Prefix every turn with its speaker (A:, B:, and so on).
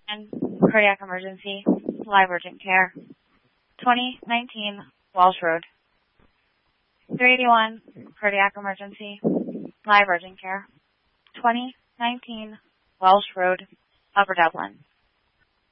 A: And cardiac emergency, live urgent care. 2019 Walsh Road. 381 cardiac emergency, live urgent care. 2019 Walsh Road, Upper Dublin.